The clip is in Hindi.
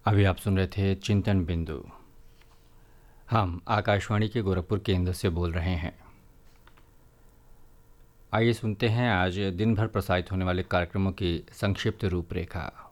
अभी आप सुन रहे थे चिंतन बिंदु। हम आकाशवाणी के गोरखपुर केंद्र से बोल रहे हैं। आइए सुनते हैं आज दिन भर प्रसारित होने वाले कार्यक्रमों की संक्षिप्त रूपरेखा।